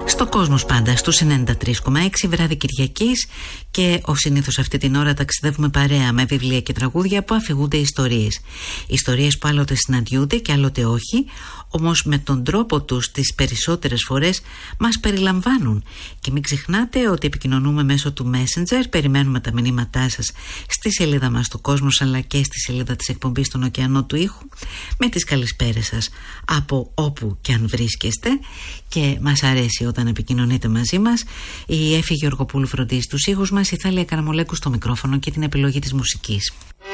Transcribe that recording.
Στο Κόσμος πάντα, στους 93,6 βράδυ Κυριακής, και ως συνήθως αυτή την ώρα ταξιδεύουμε παρέα με βιβλία και τραγούδια που αφηγούνται ιστορίες. Ιστορίες που άλλοτε συναντιούνται και άλλοτε όχι, όμως με τον τρόπο τους τις περισσότερες φορές μας περιλαμβάνουν. Και μην ξεχνάτε ότι επικοινωνούμε μέσω του Messenger, περιμένουμε τα μηνύματά σας στη σελίδα μας του Κόσμος, αλλά και στη σελίδα της εκπομπής στον ωκεανό του ήχου, με τις καλησπέρες σας από όπου και αν βρίσκεστε, και μας αρέσει όταν επικοινωνείτε μαζί μας. Η Έφη Γεωργοπούλου φροντίζει τους ήχους μας, η Θάλια Καραμολέκου στο μικρόφωνο και την επιλογή της μουσικής.